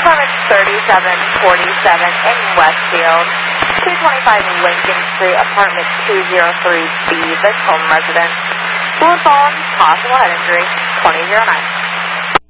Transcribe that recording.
Apartment 3747 in Westfield, 225 Lincoln Street, Apartment 203B, this home resident. Bullet wound, possible head injury, 2009.